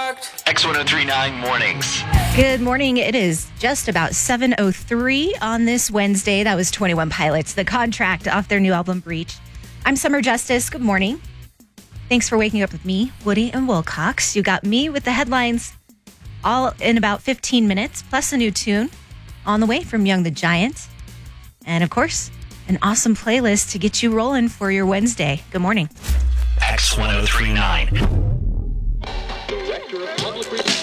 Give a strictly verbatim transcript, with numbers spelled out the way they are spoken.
contract. X ten thirty-nine Mornings. Good morning. It is just about seven oh three on this Wednesday. That was twenty-one Pilots, The Contract, off their new album, Breach. I'm Summer Justice. Good morning. Thanks for waking up with me, Woody and Wilcox. You got me with the headlines all in about fifteen minutes, plus a new tune on the way from Young the Giant. And, of course, an awesome playlist to get you rolling for your Wednesday. Good morning. X ten thirty-nine.